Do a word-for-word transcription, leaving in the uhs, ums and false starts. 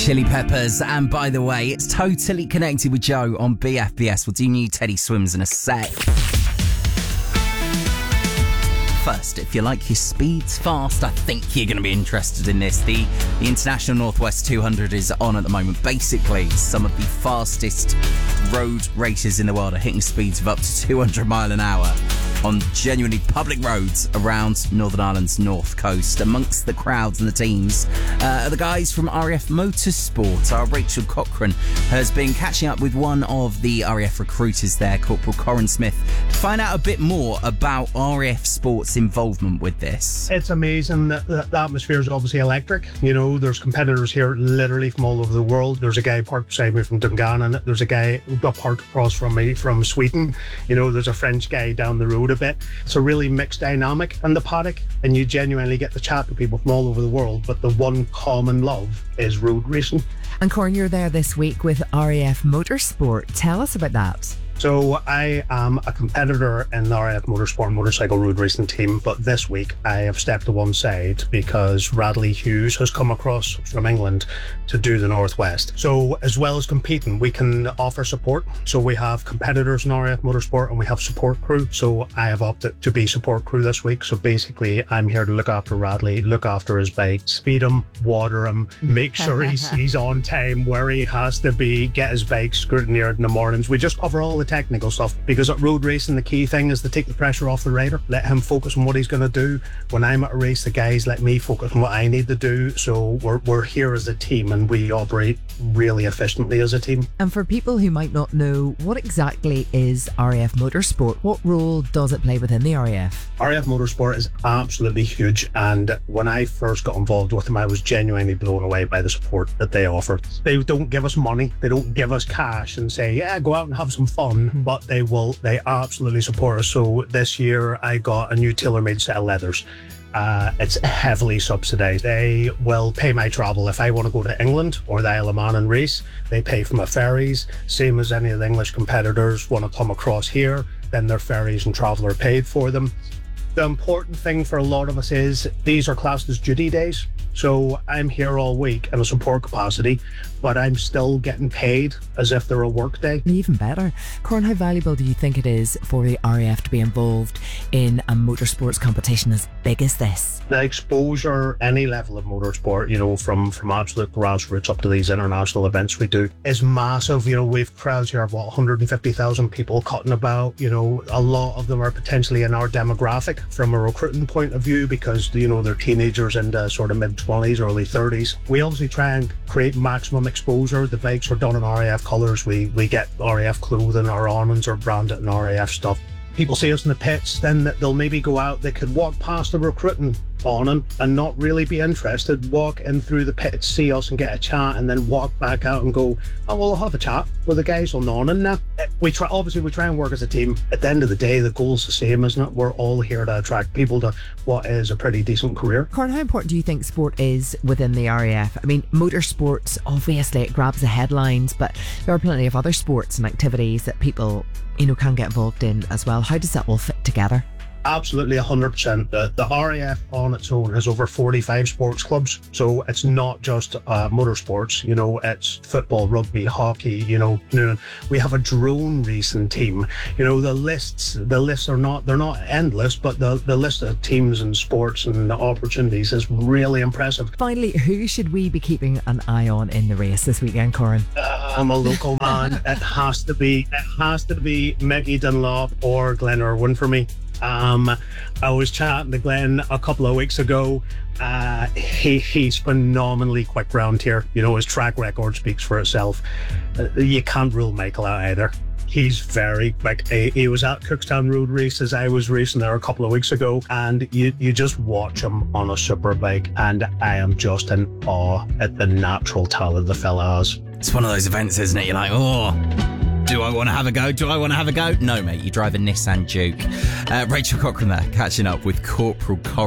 Chili Peppers, and by the way, it's totally connected with Joe on B F B S. We'll do new Teddy Swims in a sec. First, if you like your speeds fast, I think you're going to be interested in this. The, the International Northwest two hundred is on at the moment. Basically, some of the fastest road races in the world are hitting speeds of up to two hundred mile an hour on genuinely public roads around Northern Ireland's north coast. Amongst the crowds and the teams uh, are the guys from R A F Motorsport. Our Rachel Cochran has been catching up with one of the R A F recruiters there, Corporal Corin Smith, to find out a bit more about R A F Sport's involvement with this. It's amazing that the atmosphere is obviously electric. You know, there's competitors here literally from all over the world. There's a guy parked beside me from Dungannon. There's a guy parked across from me from Sweden. You know, there's a French guy down the road a bit. It's a really mixed dynamic in the paddock, and you genuinely get to chat to people from all over the world, but the one common love is road racing. And Corin, you're there this week with R A F Motorsport. Tell us about that. So I am a competitor in the R A F Motorsport motorcycle road racing team, but this week I have stepped to one side because Radley Hughes has come across from England to do the Northwest. So as well as competing, we can offer support. So we have competitors in R A F Motorsport and we have support crew. So I have opted to be support crew this week. So basically I'm here to look after Radley, look after his bike, speed him, water him, make sure he's, he's on time where he has to be, get his bike scrutineered in the mornings. We just cover all the technical stuff, because at road racing the key thing is to take the pressure off the rider, let him focus on what he's going to do. When I'm at a race, the guys let me focus on what I need to do. So we're, we're here as a team and we operate really efficiently as a team. And for people who might not know, what exactly is R A F Motorsport? What role does it play within the R A F? R A F Motorsport is absolutely huge, and when I first got involved with them I was genuinely blown away by the support that they offer. They don't give us money, they don't give us cash and say, yeah, go out and have some fun, but they will, they absolutely support us. So this year I got a new tailor-made set of leathers. Uh, it's heavily subsidised. They will pay my travel if I want to go to England or the Isle of Man and race. They pay for my ferries, same as any of the English competitors want to come across here, then their ferries and travel are paid for them. The important thing for a lot of us is these are classed as duty days. So I'm here all week in a support capacity, but I'm still getting paid as if they're a work day. Even better. Corin, how valuable do you think it is for the R A F to be involved in a motorsports competition as big as this? The exposure, any level of motorsport, you know, from, from absolute grassroots up to these international events we do, is massive. You know, we've crowds here of what, one hundred fifty thousand people cutting about. You know, a lot of them are potentially in our demographic from a recruiting point of view because, you know, they're teenagers into sort of mid twenties, early thirties. We obviously try and create maximum exposure. The bikes are done in R A F colours. We we get R A F clothing. Our awnings are branded in R A F stuff. People see us in the pits, then they'll maybe go out, they could walk past the recruiting awning and not really be interested, walk in through the pits, see us and get a chat, and then walk back out and go, oh, well, I'll have a chat with the guys on the awning now. We try, obviously we try and work as a team. At the end of the day, the goal's the same, isn't it? We're all here to attract people to what is a pretty decent career. Corin, how important do you think sport is within the R A F? I mean, motorsports, obviously it grabs the headlines, but there are plenty of other sports and activities that people, you know, can get involved in as well. How does that all fit together? Absolutely, one hundred percent. The, the R A F on its own has over forty-five sports clubs. So it's not just uh, motorsports, you know, it's football, rugby, hockey, you know. We have a drone racing team. You know, the lists, the lists are not, they're not endless, but the, the list of teams and sports and the opportunities is really impressive. Finally, who should we be keeping an eye on in the race this weekend, Corin? Uh, I'm a local man. It has to be, it has to be Mickey Dunlop or Glenn Irwin for me. Um, I was chatting to Glenn a couple of weeks ago. Uh, he he's phenomenally quick round here. You know, his track record speaks for itself. Uh, you can't rule Michael out either. He's very quick. He, he was at Cookstown Road Races. I was racing there a couple of weeks ago, and you you just watch him on a super bike, and I am just in awe at the natural talent the fella has. It's one of those events, isn't it? You're like, oh, do I want to have a go? Do I want to have a go? No, mate, you drive a Nissan Juke. Uh, Rachel Cochran there, catching up with Corporal Corin.